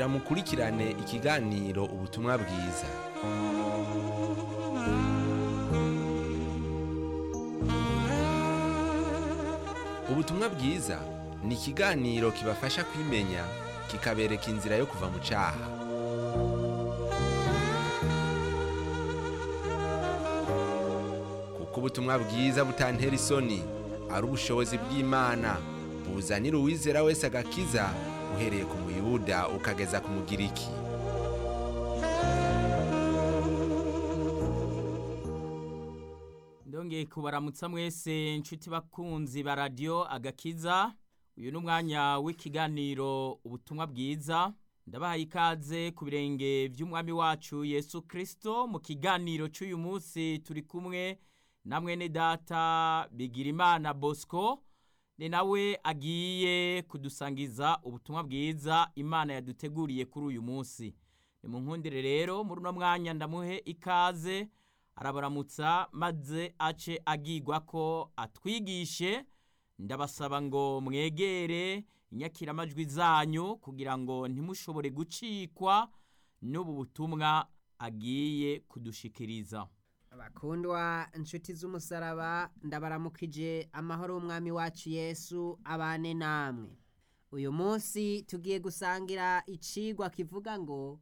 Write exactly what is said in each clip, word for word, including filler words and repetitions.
kugira mukurikirane ikiganiro ubutumwa bwiza. Ubutumwa bwiza ni ikiganiro kibafasha kwimenya, kikabereka inzira yo kuva mu cyaha. Kuko ubutumwa bwiza butantera isoni, ari ubushobozi bw'Imana, buzanira uwizera wese agakiza, uhereye ku Muyuda ukageza ku Mugiriki. Ndongeye kubaramutsa mwese nshuti bakunzi ba radio Agakiza. Uyu numwanya w'ikiganiro ubutumwa bwiza. Ndabahaye ikaze ku birenge by'umwami wacu Yesu Kristo. Mu kiganiro cy'uyu munsi turi kumwe na mwene data Bigirimana Bosco, ni nawe agiye kudusangiza ubutumwa bwiza Imana yaduteguriye kuri uyu munsi. Ni mu nkundire rero muri uno mwanya ndamuhe ikaze, arabaramutsa maze ace agigwa ko atwigishe. Ndabasaba ngo mwegere inyakiramajwi zanyu kugira ngo ntimushobore gucikwa n'ubu butumwa agiye kudushikiriza. Abakundwa inshuti z'umusaraba, ndabaramukije amahoro y'umwami wacu Yesu abane namwe. Uyu munsi tugiye gusangira icigwa kivuga ngo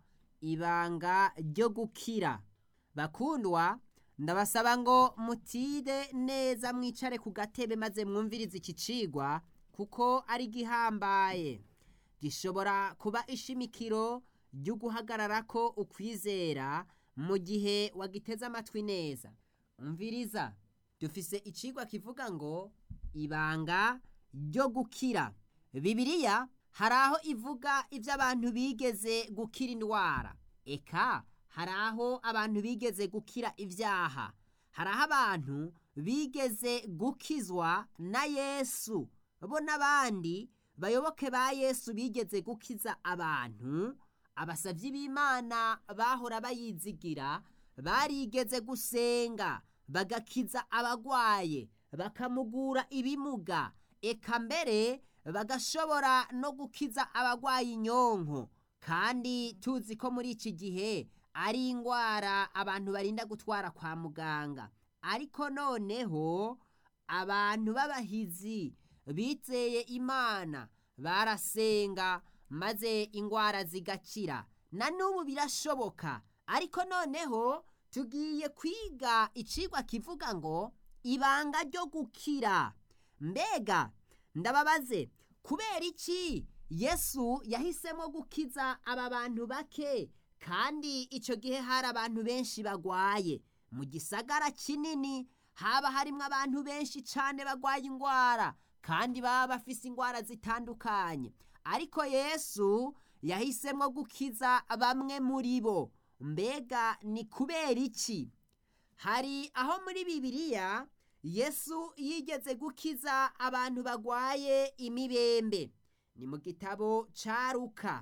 ibanga ryo gukira. Bakundwa, ndabasaba ngo mutide neza mwicare ku gatebe maze mwumvirize iki cigwa, kuko ari gihambaye. Gishobora kuba ishimikiro ryo guhagarara ko ukwizera mu gihe wagiteze amatwi neza. Umviriza, dufise icigwa kivuga ngo ibanga ryo gukira. Bibiliya hari aho ivuga ivyo abantu bigeze gukira indwara, eka hari aho abantu bigeze gukira ivyaha, hari aho abantu bigeze gukizwa na Yesu, bo n'abandi bayoboke ba Yesu bigeze gukiza abantu. Abasavyi b'Imana bahora bayizigira barigeze gusenga bagakiza abagwaye, bakamugura ibimuga, eka mbere bagashobora no gukiza abagwaye inyonko. Kandi tuzi ko muri iki gihe ari ingwara abantu barinda gutwara kwa muganga. Ariko noneho abantu b'abahizi bizeye Imana barasenga maze ingwara zigakira. Na n'ubu birashoboka. Ariko noneho tugiye kwiga icigwa kivuga ngo ibanga ryo gukira. Mbega ndababaze, kubera iki Yesu yahisemo gukiza aba bantu bake, kandi ico gihe hari abantu benshi bagwaye? Mu gisagara kinini haba harimwo abantu benshi cane bagwaye ingwara, kandi baba bafise ingwara zitandukanye. Ariko Yesu yahisemo gukiza bamwe muri bo. Mbega ni kubera iki? Hari aho muri Bibiliya Yesu yigeze gukiza abantu bagwaye imibembe. Ni mu gitabo ca Luka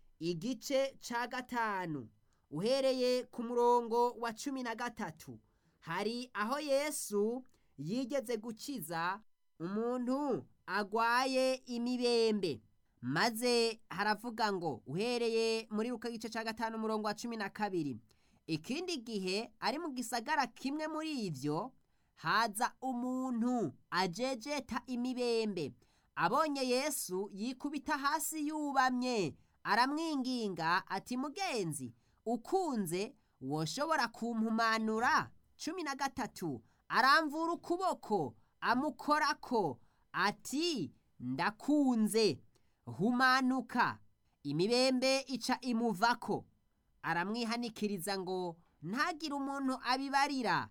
igice ca gatanu uhereye ku murongo wa cumi na gatatu. Hari aho Yesu yigeze gukiza umuntu agwaye imibembe, maze haravuga ngo uhereye muri Luka igice ca gatanu umurongo wa cumi na kabiri, ikindi gihe ari mu gisagara kimwe muri ivyo haza umuntu ajejeta imibembe. Abonye Yesu yikubita hasi yubamye, aramwinginga ati, mugenzi, ukunze woshobora kumpumanura? cumi na gatatu, aramvura ukuboko amukorako ati, ndakunze, humanuka. Imibembe ica imuvako. Aramwihanikiriza ngo ntagire umuntu abibarira,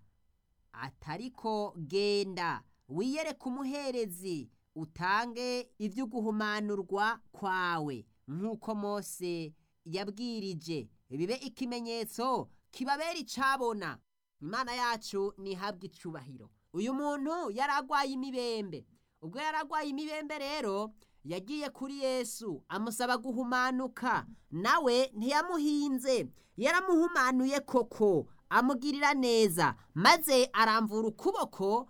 atariko genda wiyereke umuherezi utange ivyo guhumanurwa kwawe, nk'uko Mose yabwirije, bibe ikimenyetso kibabera icabona. Imana yacu nihabwe icubahiro. Uyu muntu yaragwaye imibembe. Ubwo yaragwaye imibembe rero yagiye kuri Yesu amusaba guhumanuka, nawe ntiyamuhinze, yaramuhumanuye koko, amugirira neza, maze aramvura ukuboko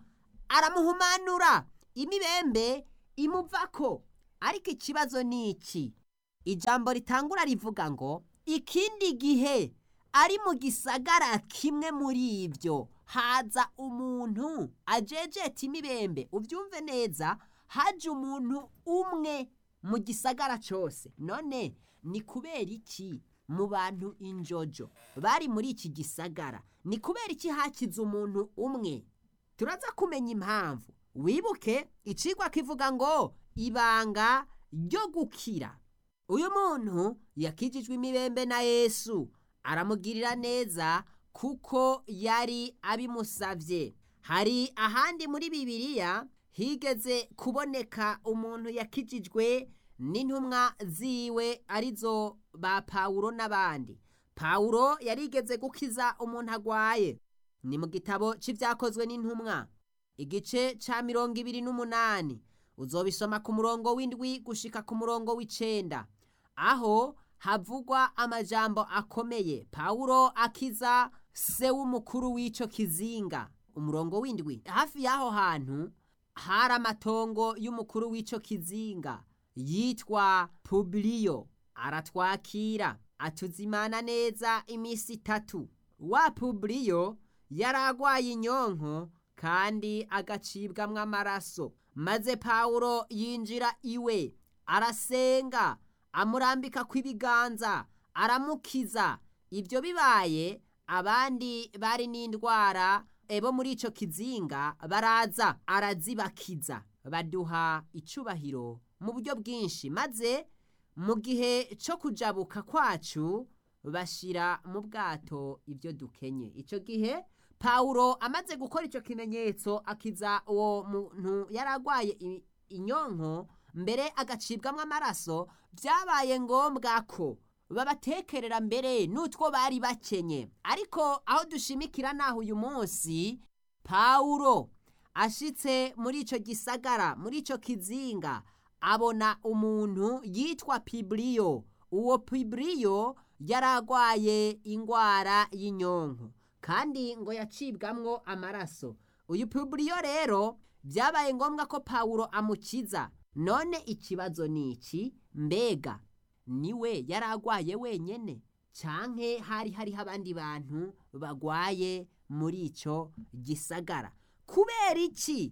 aramuhumanura, imibembe imuvako. Ariko ikibazo ni iki? ijambo ritangura rivuga ngo ikindi gihe ari mu gisagara kimwe muri ibyo haza umuntu ajejeta imibembe. Ubyumve neza, haje umuntu umwe mu gisagara cyose. None ni kubera iki mu bantu injojo bari muri iki gisagara, ni kubera iki hakize umuntu umwe? Turaza kumenya impamvu. Wibuke icigwa kivuga ngo ibanga ryo gukira. Uyu muntu yakijijwe imibembe na Yesu, aramugirira neza kuko yari abimusavye. Hari ahandi muri Bibiliya higeze kuboneka umuntu yakijijwe n'intumwa ziwe arizo ba Pawulo n'abandi. Pawulo yarigeze gukiza umuntu agwaye. Ni mu gitabo c'ivyakozwe n'intumwa igice ca mirongo ibiri n'umunani, uzobisoma ku murongo w'indwi gushika ku murongo w'icenda, aho havugwa amajambo akomeye. Pawulo akiza se w'umukuru w'ico kizinga. Umurongo w'indwi, hafi y'aho hantu hari amatongo y'umukuru w'ico kizinga yitwa Publiyo. Aratwakira, atuzimana neza imisi itatu. Wa Publiyo yaragwaye inyonko kandi agacibwamwo amaraso. Maze Pawulo yinjira iwe, arasenga, amurambika kw'ibiganza, aramukiza. Ibyo bibaye, abandi bari n'indwara ebo muri ico kizinga baraza, arazibakiza. Baduha icubahiro mu buryo bwinshi, maze mu gihe cyo kujabuka kwacu bashira mu bwato ibyo dukenye. Ico gihe Pawulo amaze gukora ico kimenyetso akiza uwo muntu yaragwaye inyonko, mbere agacibwamwo amaraso, byabaye ngombwa ko babatekerera mbere n'utwo bari bakenye. Ariko aho dushimikira naho uyu munsi, Pawulo ashitse muri ico gisagara, muri ico kizinga, abona umuntu yitwa Publiyo. Uwo Publiyo yaragwaye ingwara y'inyonko kandi ngo yacibwamwo amaraso. Uyu Publiyo rero byabaye ngombwa ko Pawulo amukiza. None ikibazo ni iki? Mbega niwe yaragwaye wenyene canke hari hariho abandi bantu bagwaye muri ico gisagara? Kubera iki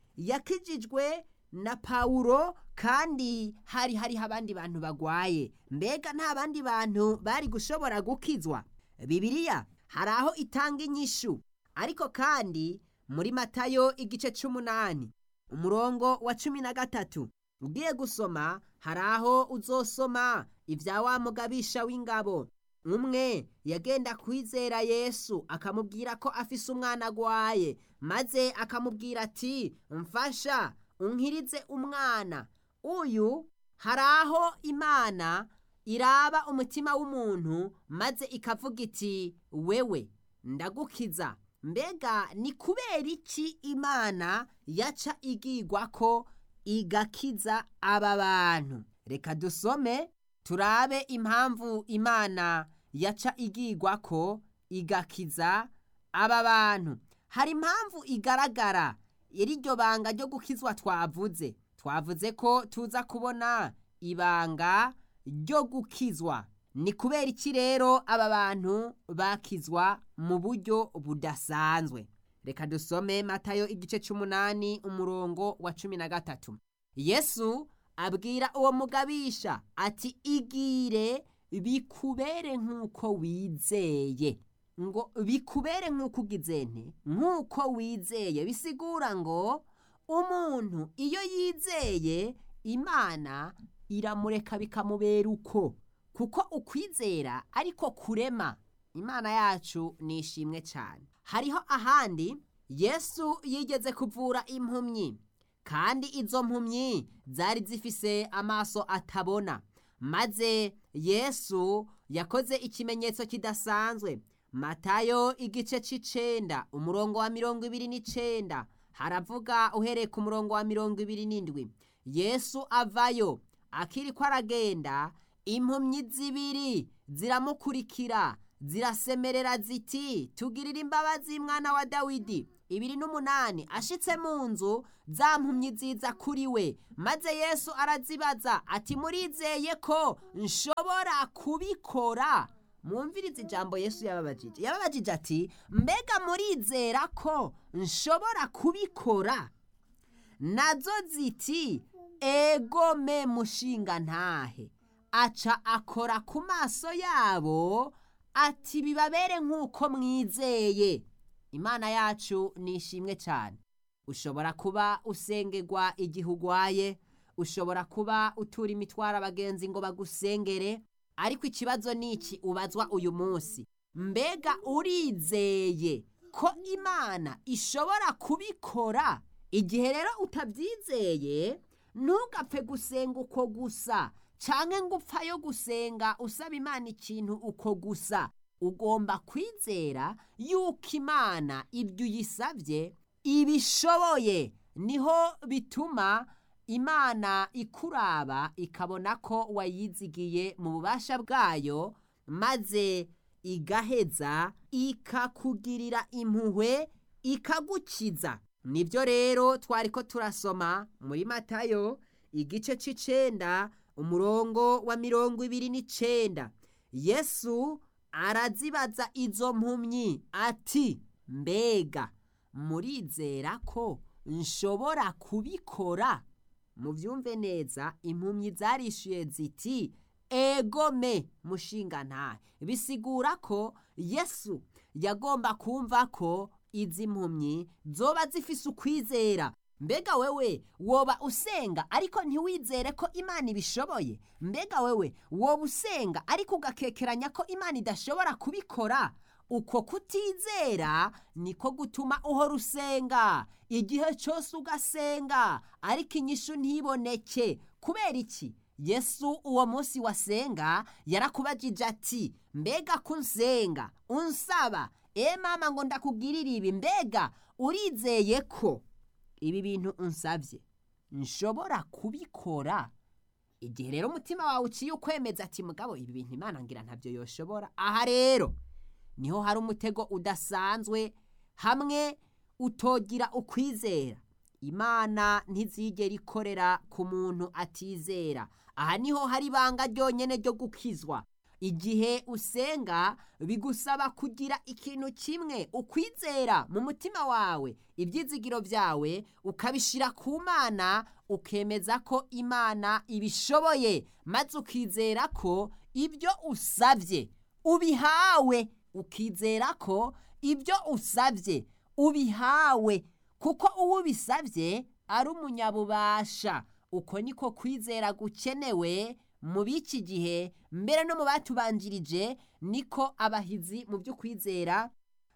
yakijijwe na Pawulo kandi hari hariho abandi bantu bagwaye? Mbega nta bandi bantu bari gushobora gukizwa? Bibiliya hari aho itanga inyishu, ariko kandi muri Matayo igice c'umunani umurongo wa cumi na gatatu ugiye gusoma, hari aho uzosoma ivya wa mugabisha w'ingabo. Umwe yagenda kwizera Yesu, akamubwira ko afise umwana agwaye, maze akamubwira ati mfasha unkirize umwana. Uyu hari aho Imana iraba umutima w'umuntu maze ikavuga iti wewe ndagukiza. Mbega ni kubera iki Imana yaca igigwa ko igakiza aba bantu? Reka dusome turabe impamvu Imana yaca igigwa ko igakiza aba bantu. Hari impamvu igaragara iryo banga ryo gukizwa twavuze. Twavuze ko tuza kubona ibanga ryo gukizwa. Ni kubera iki rero aba bantu bakizwa mu buryo budasanzwe? Reka dusome Matayo igice c'umunani umurongo wa cumi na gatatu. Yesu abwira uwo mugabisha ati igire bikubere nk'uko wizeye. Ngo bikubere nk'uko ugizente, nk'uko wizeye. Bisigura ngo umuntu iyo yizeye Imana iramureka bikamubera uko, kuko ukwizera ariko kurema. Imana yacu nishimwe cyane. Hariho ahandi Yesu yigeze kuvura impumyi, kandi izo mpumyi zari zifise amaso atabona. Maze Yesu yakoze ikimenyetso kidasanzwe. Matayo igice c'icenda umurongo wa mirongo ibiri n'icenda haravuga uhereye ku murongo wa mirongo ibiri n'indwi. Yesu avayo, akiriko aragenda, impumyi zibiri ziramukurikira, zirasemerera ziti tugirire imbabazi mwana wa Dawidi. ibiri n'umunani ashitse mu nzu za mpumyi ziza kuri we maze Yesu arazibaza ati murizeye ko nshobora kubikora? Mwumvirize ijambo Yesu yababajije yababajije ati mbega murizera ko nshobora kubikora? Nazo ziti ego me mushinga ntahe. Aca akora ku maso yabo ati bibabere nk'uko mwizeye. Imana yacu nishimwe cyane. Ushobora kuba usengerwa igihe ugwaye, ushobora kuba utura imitwaro abagenzi ngo bagusengere, ariko ikibazo niki ubazwa uyu munsi, mbega urizeye ko Imana ishobora kubikora? Igihe rero utabyizeye ntugapfe gusenga uko gusa canke ngo upfayo gusenga usaba Imana ikintu uko gusa. Ugomba kwizera yuko Imana ibyo uyisabye ibishoboye, niho bituma Imana ikuraba ikabona ko wayizigiye mu bubasha bwayo, maze igaheza ikakugirira impuhwe ikagukiza. Nibyo rero twariko turasoma muri Matayo igice c'icenda umurongo wa mirongo ibiri n'icenda. Yesu arazibaza izo mpumyi ati mbega murizera ko nshobora kubikora? Muvyumve neza, impumyi zarishuye ziti ego me mushinga ntahe. Bisigura ko Yesu yagomba kumva ko izi mpumyi zoba zifise ukwizera. Mbega wewe woba usenga ariko ntiwizere ko Imana ibishoboye? Mbega wewe woba usenga ariko ugakekeranya ko Imana idashobora kubikora? Uko kutizera niko gutuma uhora usenga igihe cyose ugasenga ariko inyishu ntiboneke. Kubera iki? Yesu uwo munsi wasenga yarakubajije ati mbega kunsenga unsaba e mama ngo ndakugirira ibi, mbega urizeye ko ibi bintu unsabye nshobora kubikora? Igihe rero umutima wawe uciye ukwemeza ati mugabo ibi bintu Imana ngira ntabyo yoshobora, aha rero niho hari umutego udasanzwe. Hamwe utogira ukwizera, Imana ntizigera ikorera ku muntu atizera. Aha niho hari ibanga ryonyene ryo gukizwa. Igihe usenga bigusaba kugira ikintu kimwe, ukwizera mu mutima wawe, ibyizigiro byawe ukabishira ku Mana, ukemeza ko Imana ibishoboye, maze ukizera ko ibyo usabye ubihawe. Ukizera ko ibyo usabye ubihawe, kuko uwo bisabye ari umunyabubasha. Uko niko kwizera gukenewe mu biki gihe, mbere no mu batubanjirije niko abahizi mu byo kwizera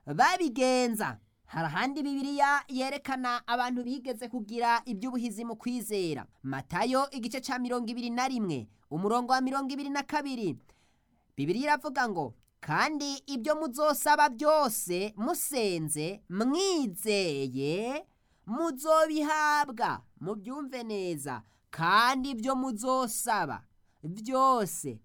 babigenza. Hari ahandi Bibiliya yerekana abantu bigeze kugira iby'ubuhizi mu kwizera. Matayo igice ca mirongo ibiri na rimwe umurongo wa mirongo ibiri na kabiri, Bibiliya iravuga ngo kandi ibyo muzosaba byose musenze mwizeye muzobihabwa. Mubyumve neza, kandi ibyo muzosaba byose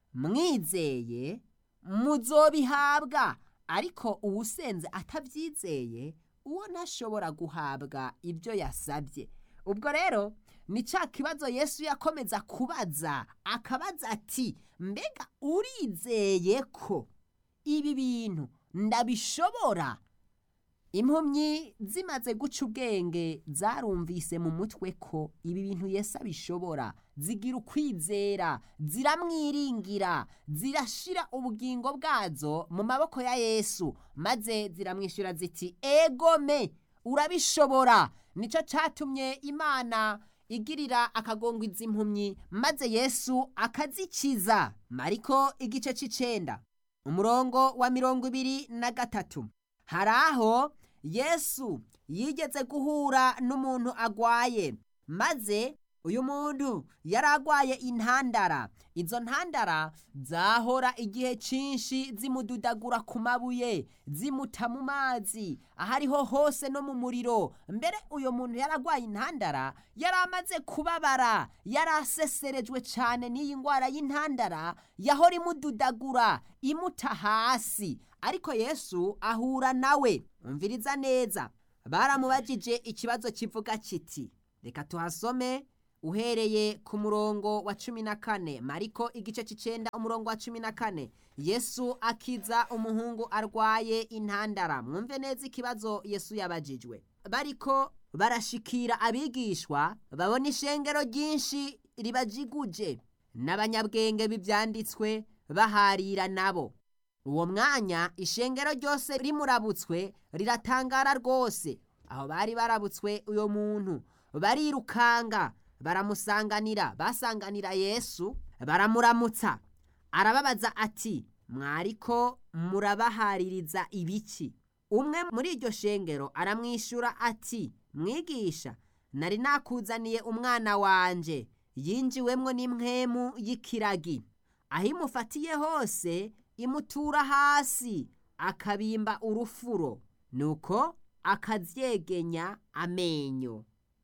mwizeye muzobihabwa. Ariko uwusenze atabyizeye, uwo ntashobora guhabwa ibyo yasabye. Ubwo rero ni cya kibazo Yesu yakomeza kubaza, akabaza ati mbega urizeye ko ibi bintu ndabishobora? Impumyi zimaze guca ubwenge zarumvise mu mutwe ko ibi bintu Yesu abishobora, zigira ukwizera, ziramwiringira, zirashira ubugingo bwazo mu maboko ya Yesu, maze ziramwishyura ziti ego me urabishobora. Nico catumye Imana igirira akagongo izi mpumyi, maze Yesu akazikiza. Mariko igice c'icenda umurongo wa mirongo ibiri na gatatu, hari aho Yesu yigeze guhura n'umuntu agwaye, maze uyu muntu yaragwaye intandara. Izo ntandara zahora igihe cinshi zimududagura ku mabuye, zimuta mu mazi, ahariho hose no mu muriro. Mbere uyu muntu yaragwaye intandara, yaramaze kubabara, yaraseserejwe cyane n'iyi ngwara y'intandara yahora imududagura imuta hasi. Ariko Yesu ahura nawe, umviriza neza, baramubajije ikibazo kivuga kiti, reka tuhasome uhereye ku murongo wa cumi na kane, Mariko igice c'icenda umurongo wa cumi na kane. Yesu akiza umuhungu arwaye intandara. Mwumve neza ikibazo Yesu yabajijwe. Bariko barashikira abigishwa, babona ishengero ryinshi ribajiguje n'abanyabwenge b'ivyanditswe baharira nabo. Uwo mwanya ishengero ryose rimurabutswe riratangara rwose. Aho bari barabutswe uyo muntu barirukanga baramusanganira, basanganira Yesu baramuramutsa. Arababaza ati, mwariko murabahaririza ibiki? Umwe muri iryo shengero aramwishura ati, mwigisha, nari nakuzaniye umwana wanje yinjiwemwo n'impwemu y'ikiragi, aho imufatiye hose imutura hasi akabimba urufuro, nuko akazyegenya amenyo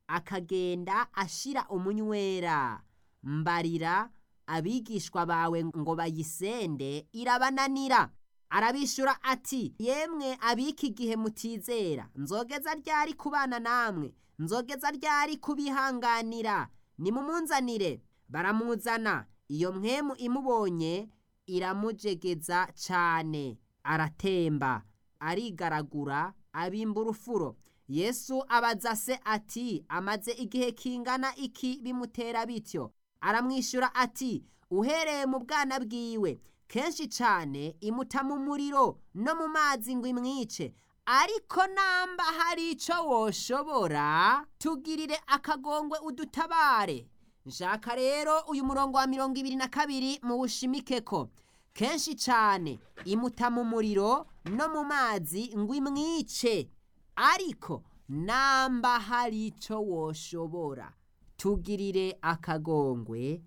akagenda ashira umunywera. Mbarira abigishwa bawe ngo bayisende irabananira. Arabishura ati, yemwe abiki gihe mutizera, nzogeza ryari kubana namwe? Nzogeza ryari kubihanganira? Nimumunzanire. Baramuzana. Iyo mpwemu imubonye iramujegeza cane, aratemba, arigaragura, abimba urufuro. Yesu abaza se ati, amaze igihe kingana iki bimutera bityo? Aramwishura ati, uhereye mu bwana bwiwe kenshi cane imuta mu muriro no mu mazi ngo imwice, ariko namba hari ico woshobora, tugirire akagongwe udutabare. Nshaka rero uyu murongo wa mirongo ibiri na kabiri mu bushimikeko. Kenshi cane imuta mu muriro no mu mazi ngo imwice, ariko namba hari ico woshobora, tugirire akagongwe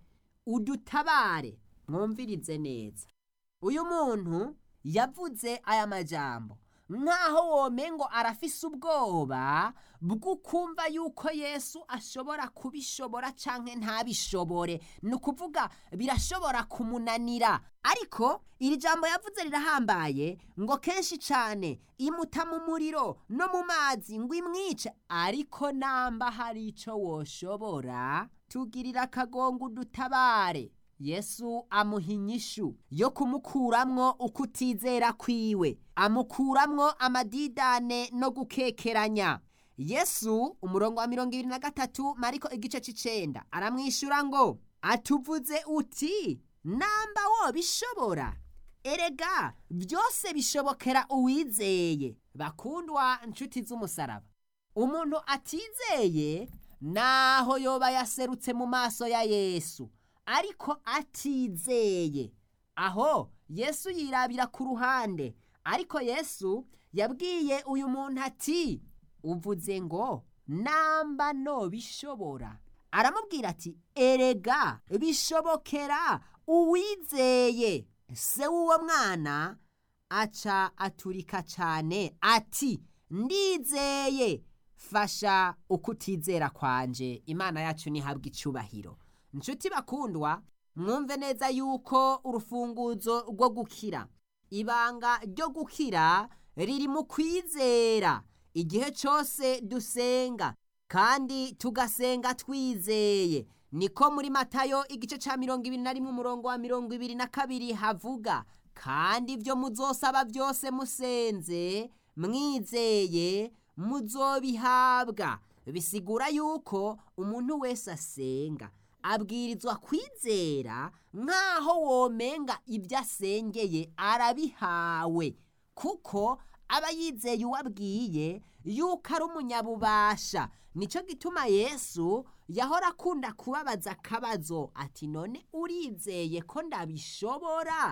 udutabare. Mwumvirize neza, uyu muntu yavuze aya majambo nkaho womengo arafise ubwoba bwo kumva yuko Yesu ashobora kubishobora canke ntabishobore. Ni ukuvuga birashobora kumunanira. Ariko iri jambo yavuze rirahambaye ngo kenshi cane imuta mu muriro no mu mazi ngo imwice, ariko namba hari ico woshobora, tugirira akagongo udutabare. Yesu amuha inyishu yo kumukuramwo ukutizera kwiwe, amukuramwo amadidane no gukekeranya. Yesu umurongo wa mirongo ibiri na gatatu, Mariko igice c'icenda, aramwishura ngo, atuvuze uti namba wo bishobora? Erega byose bishobokera uwizeye. Bakundwa nshuti z'umusaraba, umuntu atizeye naho yoba yaserutse mu maso ya Yesu, ariko atizeye, aho Yesu yirabira ku ruhande. Ariko Yesu yabwiye uyu muntu ati, uvuze ngo namba no bishobora? Aramubwira ati, erega bishobokera uwizeye. Se w'uwo mwana aca aturika cane ati, ndizeye, fasha ukutizera kwanje. Imana yacu nihabwa icubahiro. Nshuti bakundwa, mwumve neza yuko urufunguzo rwo gukira, ibanga ryo gukira riri mu kwizera. Igihe cyose dusenga kandi tugasenga twizeye, niko muri Matayo igice ca mirongo ibiri na rimwe umurongo wa mirongo ibiri na kabiri havuga, kandi ibyo muzosaba byose musenze mwizeye muzobihabwa. Bisigura yuko umuntu wese asenga abwirizwa kwizera nkaho womenga ibyo asengeye arabihawe, kuko aba yizeye uwabwiye yuko ari umunyabubasha. Nico gituma Yesu yahora akunda kubabaza akabazo ati, none urizeye ko ndabishobora?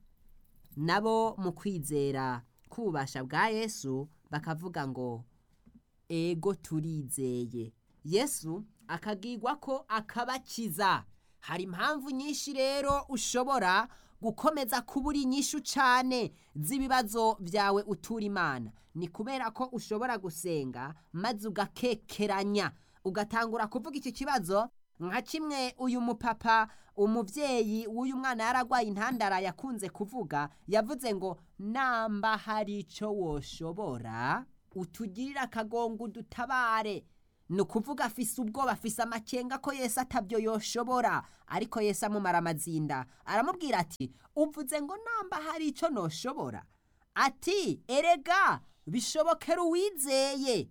Nabo mu kwizera kububasha bwa Yesu bakavuga ngo ego turizeye. Yesu akagirwa ko akabakiza. Hari impamvu nyinshi rero ushobora gukomeza kubura inyishu cane z'ibibazo byawe utura Imana. Ni kubera ko ushobora gusenga maze ugakekeranya, ugatangura kuvuga iki kibazo nka kimwe uyu mupapa umuvyeyi w'uyu mwana yaragwaye intandara yakunze kuvuga. Yavuze ngo namba hari ico woshobora, utugirire akagongo udutabare. ni ukuvuga afise ubwoba, afise amakenga ko Yesu atabyo yoshobora, ariko Yesu amumara amazinda aramubwira ati uvuze ngo namba hari icyo noshobora, ati erega bishobokera uwizeye.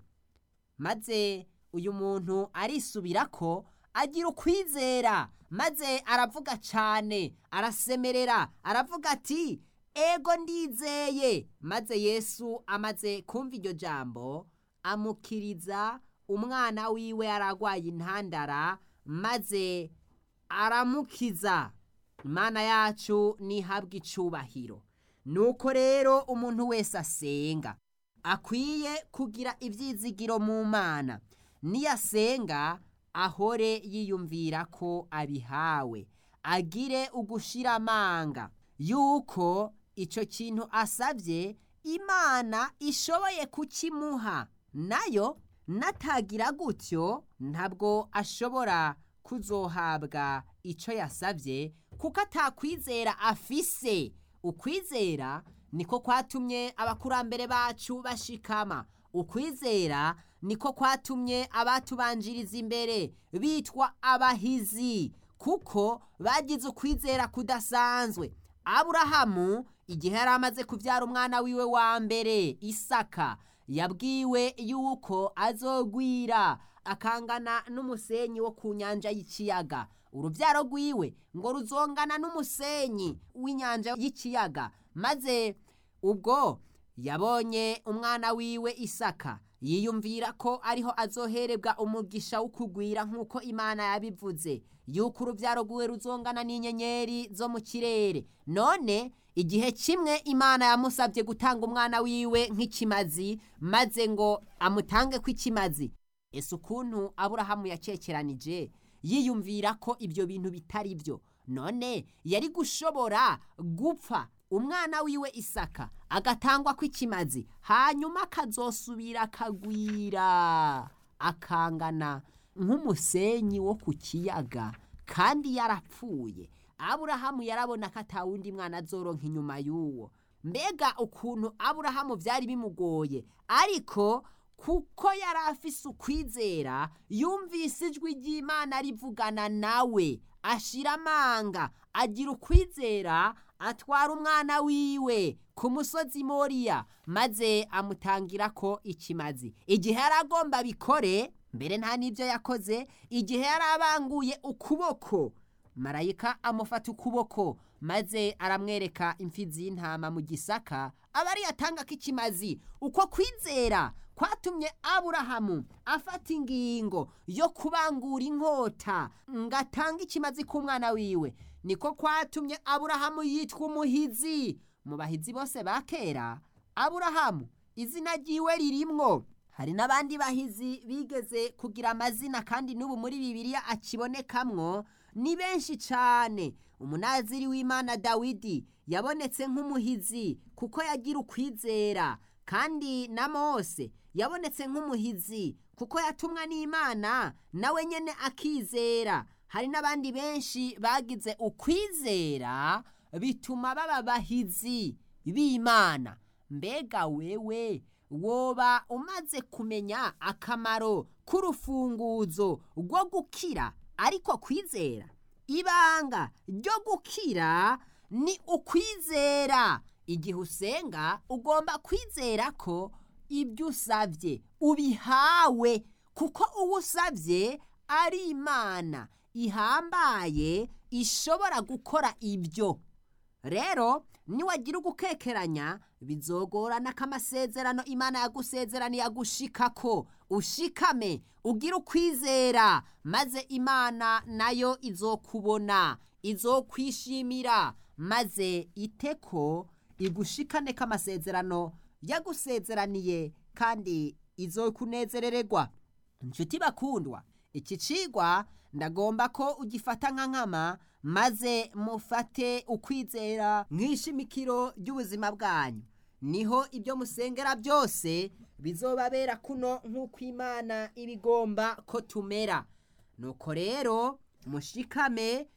Maze uyu muntu arisubira ko agira ukwizera, maze aravuga cyane, arasemerera, aravuga ati ego ndizeye. Maze Yesu amaze kumva iryo jambo amukiriza umwana wiwe aragwaye intandara, maze aramukiza. Imana yacu nihabwa icubahiro. Nuko rero umuntu wese asenga akwiye kugira ibyizigiro mu Mana. Niyasenga ahore yiyumvira ko abihawe, agire ugushira amanga yuko icyo kintu asabye Imana ishoboye kukimuha, nayo natagira gutyo ntabwo ashobora kuzohabwa icyo yasabye, kuko atakwizera afise. Ukwizera niko kwatumye abakurambere bacu bashikama. Ukwizera niko kwatumye abatubanjiriza imbere bitwa abahizi, kuko bagize ukwizera kudasanzwe. Aburahamu igihe yari amaze kubyara umwana wiwe wa mbere Isaka, yabwiwe yuko azogwira akangana n'umusenyi wo ku nyanja y'ikiyaga. Urubyaro rwiwe ngo ruzongana n'umusenyi w'inyanja y'ikiyaga. Maze ubwo yabonye umwana wiwe Isaka, yiyumvira ko ariho azoherebwa umugisha wo kugwira, nk'uko Imana yabivuze yuko urubyaro rwiwe ruzongana n'inyenyeri zo mu kirere. None igihe kimwe Imana yamusabye gutanga umwana wiwe nk'ikimazi, maze ngo amutange kw'ikimazi. Ese ukuntu Aburahamu yacekeranije, yiyumvira ko ibyo bintu bitari byo. None yari gushobora gupfa umwana wiwe Isaka agatangwa kw'ikimazi, hanyuma akazosubira akagwira akangana nk'umusenyi wo ku kiyaga, kandi yarapfuye. Aburahamu yarabona ko atawundi mwana azoronka inyuma y'uwo. Mbega ukuntu Aburahamu byari bimugoye, ariko kuko yari afise ukwizera, yumvise ijwi ry'Imana rivugana nawe, ashira amanga, agira ukwizera, atwara umwana wiwe ku musozi Moriya, maze amutangira ko ikimazi. Igihe yari agomba bikore, mbere nta n'ibyo yakoze, igihe yari abanguye ukuboko, marayika amufata ukuboko, maze aramwereka imfizi y'intama mu gisaka, aba ari yatanga k'ikimazi. Uko kwizera kwatumye Aburahamu afata ingingo yo kubangura inkota ngatanga ikimazi k'umwana wiwe. Niko kwatumye Aburahamu yitwa umuhizi. Mu bahizi bose ba kera, Aburahamu izina ryiwe ririmwo. Hari n'abandi bahizi bigeze kugira amazina, kandi n'ubu muri Bibiliya akibonekamwo, ni benshi cyane. Umunaziri w'Imana Dawidi yabonetse nk'umuhizi kuko yagira ukwizera, kandi na Mose yabonetse nk'umuhizi kuko yatumwa n'Imana nawe nyene akizera. Hari n'abandi benshi bagize ukwizera bituma baba bahizi b'Imana. Mbega wewe woba umaze kumenya akamaro k'urufunguzo rwo gukira, ariko kwizera? Ibanga ryo gukira ni ukwizera. Igihe usenga ugomba kwizera ko ibyo usabye ubihawe, kuko uwo usabye ari Imana ihambaye ishobora gukora ibyo. Rero niwagira ugukekeranya, bizogorana ko amasezerano Imana yagusezeraniye agushikako. Ushikame, ugira ukwizera, maze Imana nayo izokubona, izokwishimira, maze iteko igushikane ko amasezerano yagusezeraniye, kandi izokunezerererwa. Inshuti bakundwa, iki cigwa ndagomba ko ugifata nka nkama, maze mufate ukwizera nk'ishimikiro ry'ubuzima bwanyu. Niho ibyo musengera byose bizobabera kuno nk'uko Imana ibigomba ko tumera. Nuko rero mushikame,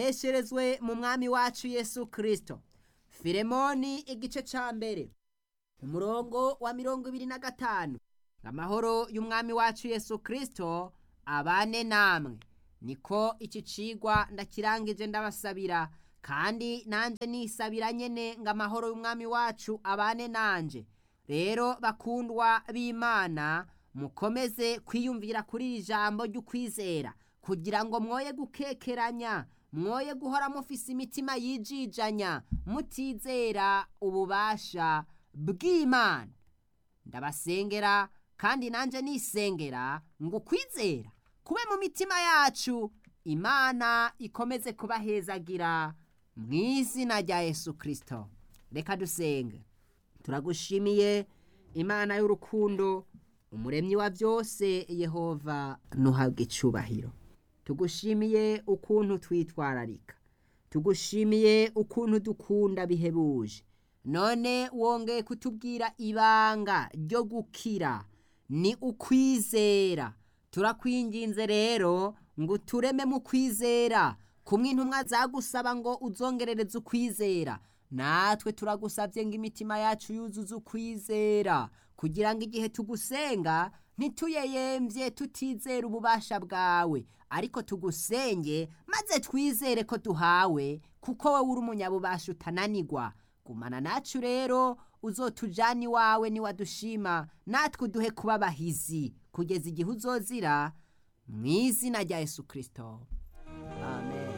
muremesherezwe mu Mwami wacu Yesu Kristo. Filemoni igice ca mbere. umurongo wa mirongo ibiri na gatanu. Amahoro y'umwami wacu Yesu Kristo abane namwe. Niko iki cigwa ndakirangije ndabasabira, kandi nanje nisabira nyene ngo amahoro y'umwami wacu abane nanje. Rero bakundwa b'Imana, mukomeze kwiyumvira kuri iri jambo ry'ukwizera, kugira ngo mwoye gukekeranya, mwoye guhora mufise imitima yijijanya, mutizera ububasha bw'Imana. Ndabasengera kandi nanje nisengera ngo ukwizera kube mu mitima yacu, Imana ikomeze kubahezagira mu izina rya Yesu Kristo. Reka dusenge. Turagushimiye Imana y'urukundo, umuremyi wa byose, Yehova nuhabwe icubahiro. Tugushimiye ukuntu twitwararika, tugushimiye ukuntu dukunda bihebuje. None wongeye kutubwira ibanga ryo gukira ni ukwizera. Turakwinginze rero ngo tureme mu kwizera, kumwe intumwa zagusaba ngo uzongerereze ukwizera. Natwe turagusabye ngo imitima yacu yuzuze ukwizera, kugira ngo igihe tugusenga ntituyeyemvye tutizera ububasha bwawe, ariko tugusenge maze twizere ko duhawe, kuko wowe uri umunyabubasha utananirwa. Gumana nacu rero, uzotujana iwawe niwadushima, natwe uduhe kuba abahizi kugeza igihe uzozira, mu izina rya Yesu Kristo, amen.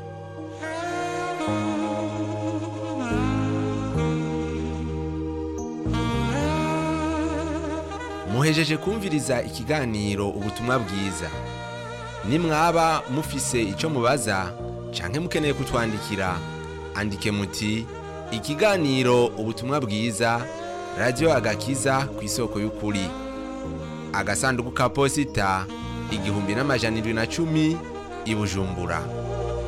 muhejeje kumviriza ikiganiro ubutumwa bwiza. Nimwaba mufise ico mubaza canke mukeneye kutwandikira, andike muti ikiganiro ubutumwa bwiza, Radio Agakiza kw'isoko y'ukuri, agasanduku ka posita igihumbi n'amajana indwi na cumi, i Bujumbura.